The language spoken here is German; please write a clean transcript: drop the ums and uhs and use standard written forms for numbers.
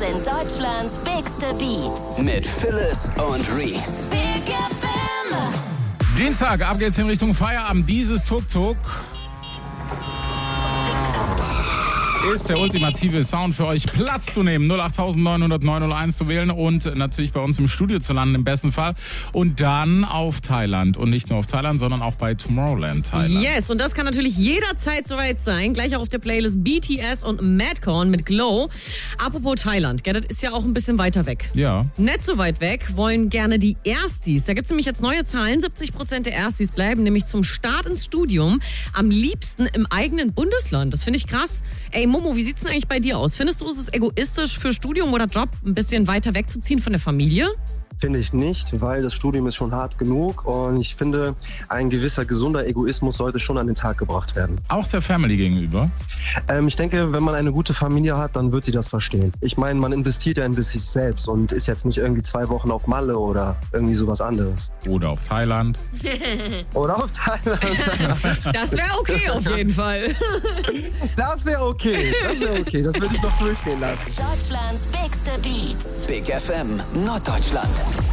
sind Deutschlands bigste Beats. Mit Phyllis und Reese. Big FM. Dienstag, ab geht's in Richtung Feierabend. Dieses Tuk-Tuk ist der ultimative Sound für euch, Platz zu nehmen, 08900 zu wählen und natürlich bei uns im Studio zu landen im besten Fall und dann auf Thailand und nicht nur auf Thailand, sondern auch bei Tomorrowland Thailand. Yes, und das kann natürlich jederzeit soweit sein. Gleich auch auf der Playlist BTS und Madcon mit Glow. Apropos Thailand, gell, das ist ja auch ein bisschen weiter weg. Ja. Nicht so weit weg wollen gerne die Erstis. Da gibt es nämlich jetzt neue Zahlen. 70% der Erstis bleiben nämlich zum Start ins Studium am liebsten im eigenen Bundesland. Das finde ich krass. Ey, Momo, wie sieht's denn eigentlich bei dir aus? Findest du, es ist egoistisch für Studium oder Job ein bisschen weiter wegzuziehen von der Familie? Finde ich nicht, weil das Studium ist schon hart genug und ich finde, ein gewisser gesunder Egoismus sollte schon an den Tag gebracht werden. Auch der Family gegenüber? Ich denke, wenn man eine gute Familie hat, dann wird die das verstehen. Ich meine, man investiert ja in sich selbst und ist jetzt nicht irgendwie 2 Wochen auf Malle oder irgendwie sowas anderes. Oder auf Thailand? Oder auf Thailand. Das wäre okay auf jeden Fall. Das wäre okay, das würde ich doch durchgehen lassen. Deutschlands bigste Beats. Big FM Norddeutschland.